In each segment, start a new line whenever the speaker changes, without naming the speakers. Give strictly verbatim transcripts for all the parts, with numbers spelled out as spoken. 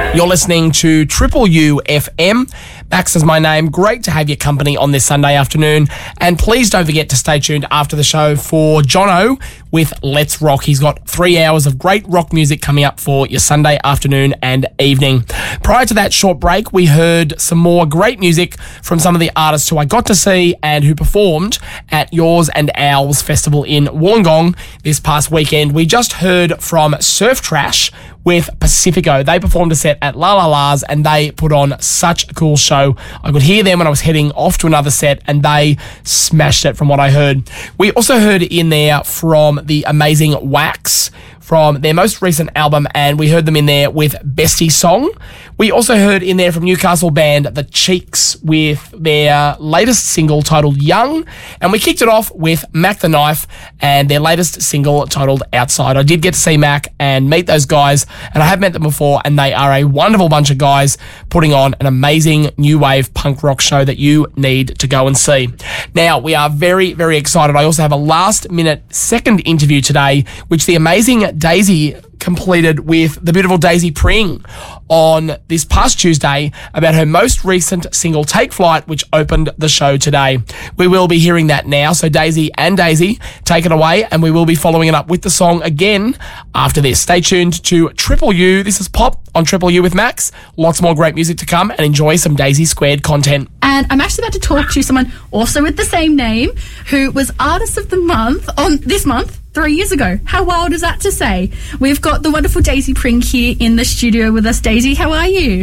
You're listening to Triple U F M. Max is my name. Great to have your company on this Sunday afternoon. And please don't forget to stay tuned after the show for Jono with Let's Rock. He's got three hours of great rock music coming up for your Sunday afternoon and evening. Prior to that short break, we heard some more great music from some of the artists who I got to see and who performed at Yours and Owls Festival in Wollongong this past weekend. We just heard from Surf Trash with Pacifico. They performed a set at La La La's and they put on such a cool show. I could hear them when I was heading off to another set and they smashed it from what I heard. We also heard in there from the amazing Wax from their most recent album, and we heard them in there with Bestie Song. We also heard in there from Newcastle band The Cheeks with their latest single titled Young, and we kicked it off with Mac the Knife and their latest single titled Outside. I did get to see Mac and meet those guys, and I have met them before, and they are a wonderful bunch of guys putting on an amazing new wave punk rock show that you need to go and see. Now, we are very, very excited. I also have a last minute second interview today, which the amazing Daisy completed with the beautiful Daisy Pring on this past Tuesday about her most recent single Take Flight, which opened the show today. We will be hearing that now, so Daisy and Daisy, take it away, and we will be following it up with the song again after this. Stay tuned to Triple U. This is Pop on Triple U with Max. Lots more great music to come, and enjoy some Daisy Squared content.
And I'm actually about to talk to someone also with the same name who was Artist of the Month on this month three years ago. How wild is that to say? We've got the wonderful Daisy Pring here in the studio with us. Daisy, how are you?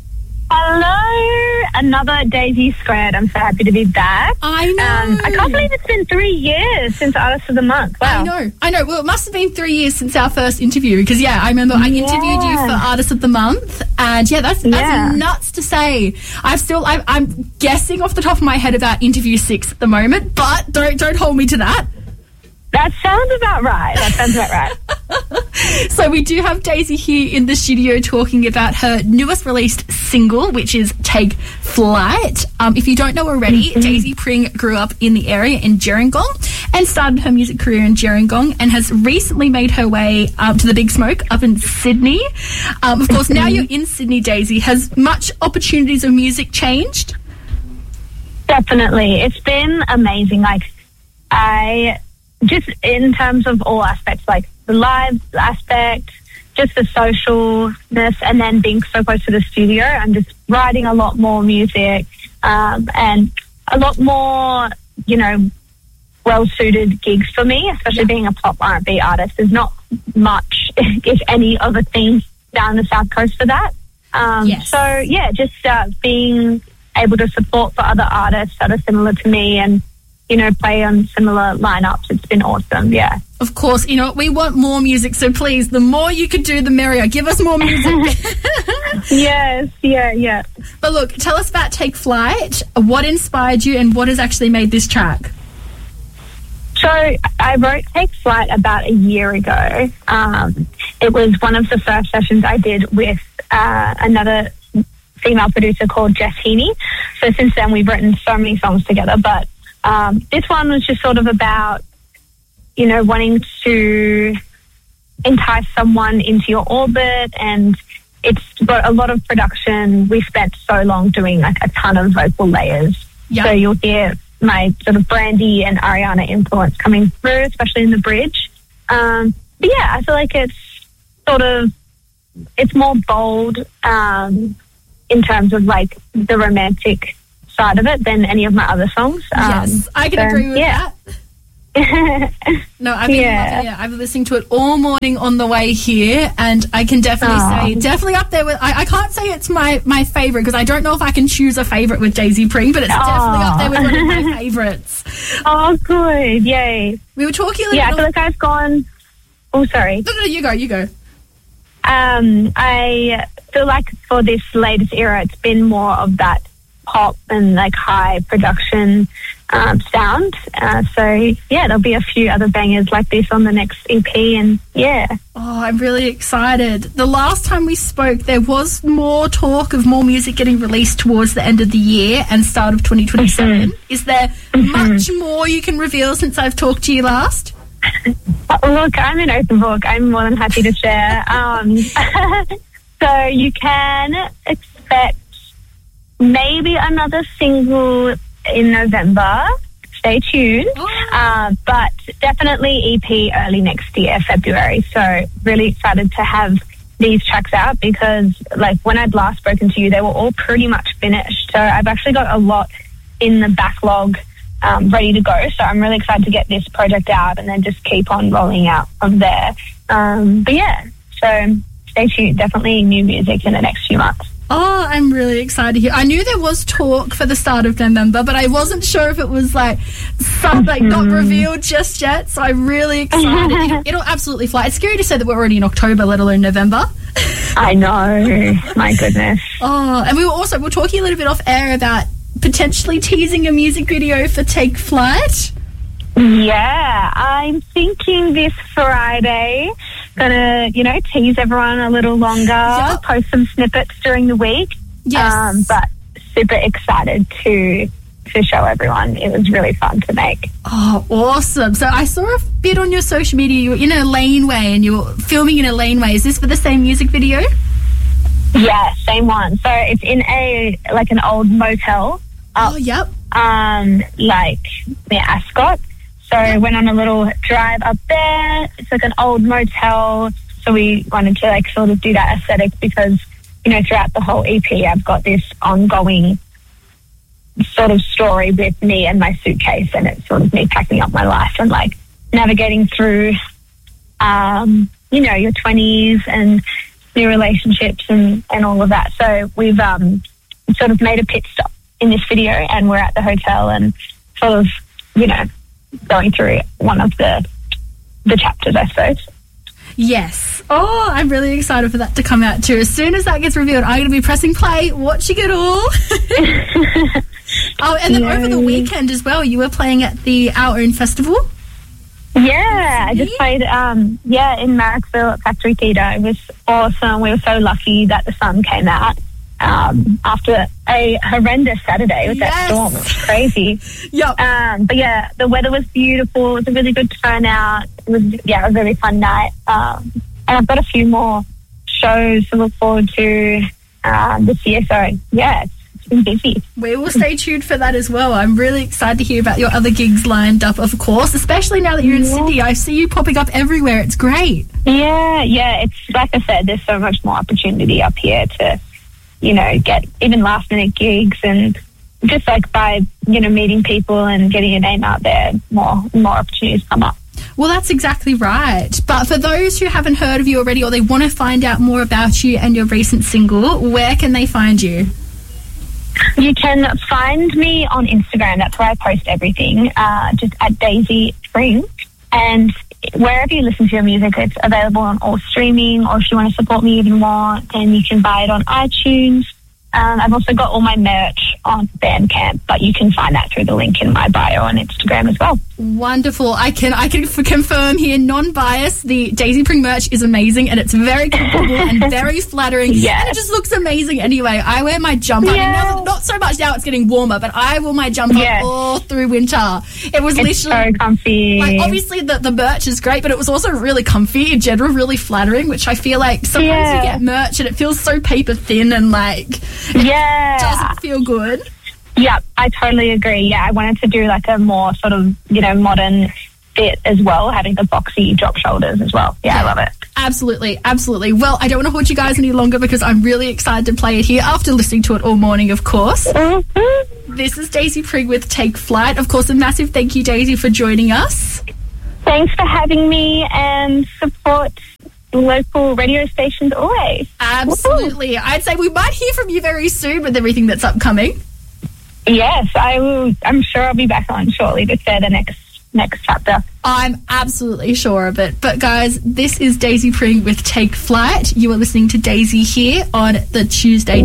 Hello, another Daisy Squared. I'm so happy to be back.
I know.
Um, I can't believe it's been three years since Artist of the Month. Wow.
I know. I know. Well, it must have been three years since our first interview because, yeah, I remember I interviewed
Yeah.
you for Artist of the Month and, yeah, that's, that's
Yeah.
nuts to say. I've still, I, I'm guessing off the top of my head about interview six at the moment, but don't, don't hold me to that.
That sounds about right. That sounds about right.
So we do have Daisy here in the studio talking about her newest released single, which is Take Flight. Um, if you don't know already, mm-hmm. Daisy Pring grew up in the area in Gerringong and started her music career in Gerringong and has recently made her way um, to the Big Smoke up in Sydney. Um, of course, now you're in Sydney, Daisy. Has much opportunities of music changed?
Definitely. It's been amazing. Like, I... Just in terms of all aspects, like the live aspect, just the socialness, and then being so close to the studio, I'm just writing a lot more music um, and a lot more, you know, well-suited gigs for me, especially yeah. being a pop R and B artist. There's not much, if any, of a thing down the South Coast for that. Um,
yes.
So, yeah, just uh, being able to support for other artists that are similar to me and, you know, play on similar lineups. It's been awesome, yeah.
Of course, you know, we want more music, so please, the more you could do, the merrier. Give us more music.
Yes, yeah, yeah.
But look, tell us about Take Flight. What inspired you and what has actually made this track?
So I wrote Take Flight about a year ago. Um, it was one of the first sessions I did with uh, another female producer called Jess Heaney. So since then, we've written so many songs together, but Um, this one was just sort of about, you know, wanting to entice someone into your orbit, and it's got a lot of production. We spent so long doing like a ton of vocal layers.
Yeah.
So you'll hear my sort of Brandy and Ariana influence coming through, especially in the bridge. Um, but yeah, I feel like it's sort of, it's more bold um, in terms of like the romantic side of it than any of my other songs. Um,
yes, I can
so,
agree with
yeah.
that. No, I've been,
Yeah.
yeah, I've been listening to it all morning on the way here, and I can definitely
Aww.
say, definitely up there with, I, I can't say it's my, my favourite, because I don't know if I can choose a favourite with Daisy Pring, but it's
Aww.
definitely up there with one of my favourites.
Oh, good. Yay.
We were talking a little
Yeah, I
bit...
feel like I've gone... Oh, sorry.
No, no, no, you go, you go.
Um, I feel like for this latest era, it's been more of that pop and like high production um, sound. Uh, so yeah, there'll be a few other bangers like this on the next E P, and yeah.
Oh, I'm really excited. The last time we spoke, there was more talk of more music getting released towards the end of the year and start of twenty twenty-seven. Mm-hmm. Is there mm-hmm. much more you can reveal since I've talked to you last?
Look, I'm an open book. I'm more than happy to share. Um, so So you can expect maybe another single in November. Stay tuned.
Oh.
Uh, but definitely E P early next year, February. So really excited to have these tracks out because, like, when I'd last spoken to you, they were all pretty much finished. So I've actually got a lot in the backlog um, ready to go. So I'm really excited to get this project out and then just keep on rolling out from there. Um, but yeah, so stay tuned. Definitely new music in the next few months.
Oh, I'm really excited to hear. I knew there was talk for the start of November, but I wasn't sure if it was like something like, not revealed just yet. So I'm really excited. it'll, it'll absolutely fly. It's scary to say that we're already in October, let alone November.
I know. My goodness.
Oh, and we were also we were talking a little bit off air about potentially teasing a music video for Take Flight.
Yeah, I'm thinking this Friday. Gonna, you know, tease everyone a little longer,
Yep.
post some snippets during the week.
Yes.
Um, but super excited to to show everyone. It was really fun to make.
Oh, awesome. So I saw a bit on your social media. You were in a laneway and you were filming in a laneway. Is this for the same music video?
Yeah, same one. So it's in a, like an old motel up,
Oh, yep.
um, like near Ascot. So I went on a little drive up there. It's like an old motel. So we wanted to like sort of do that aesthetic because, you know, throughout the whole E P, I've got this ongoing sort of story with me and my suitcase, and it's sort of me packing up my life and like navigating through, um, you know, your twenties and new relationships and, and all of that. So we've um, sort of made a pit stop in this video, and we're at the hotel and sort of, you know, going through one of the the chapters, I suppose.
Yes. Oh, I'm really excited for that to come out too. As soon as that gets revealed, I'm going to be pressing play, watching it all. Oh, and then
Yay.
over the weekend as well, you were playing at the Our Own Festival.
Yeah, I just played, um, yeah, in Marrickville at Factory Theatre. It was awesome. We were so lucky that the sun came out um, after a horrendous Saturday with
Yes.
that storm. It was crazy.
Yep.
Um, but yeah, the weather was beautiful. It was a really good turnout. It was, yeah, a really fun night. Um, and I've got a few more shows to look forward to um, this year. So yeah, it's, it's been busy.
We will stay tuned for that as well. I'm really excited to hear about your other gigs lined up, of course, especially now that you're in
Yeah.
Sydney. I see you popping up everywhere. It's great.
Yeah, yeah. It's like I said, there's so much more opportunity up here to, you know, get even last minute gigs, and just like by, you know, meeting people and getting your name out there, more more opportunities come up.
Well, that's exactly right. But for those who haven't heard of you already, or they want to find out more about you and your recent single, where can they find you?
You can find me on Instagram. That's where I post everything, uh, just at Daisy Spring. And wherever you listen to your music, it's available on all streaming, or if you want to support me even more, then you can buy it on iTunes. Um, I've also got all my merch on Bandcamp, but you can find that through the link in my bio on Instagram as well.
Wonderful. I can I can f- confirm here, non-biased, the Daisy Pring merch is amazing, and it's very comfortable and very flattering.
Yes.
And it just looks amazing anyway. I wear my jumper. I mean,
Yeah.
now, not so much now it's getting warmer, but I wore my jumper
Yes.
all through winter. It was
It's so
literally...
comfy.
Like, obviously, the, the merch is great, but it was also really comfy in general, really flattering, which I feel like sometimes
Yeah.
you get merch and it feels so paper thin and, like,
yeah.
doesn't feel good.
Yeah, I totally agree. Yeah, I wanted to do like a more sort of, you know, modern fit as well, having the boxy drop shoulders as well. Yeah, I love it.
Absolutely, absolutely. Well, I don't want to hold you guys any longer because I'm really excited to play it here after listening to it all morning, of course.
Mm-hmm.
This is Daisy Pring with Take Flight. Of course, a massive thank you, Daisy, for joining us.
Thanks for having me, and support local radio stations always.
Absolutely. I'd say we might hear from you very soon with everything that's upcoming.
Yes, I will. I'm sure I'll be back on shortly to share the next next chapter.
I'm absolutely sure of it. But guys, this is Daisy Pring with Take Flight. You are listening to Daisy here on the Tuesday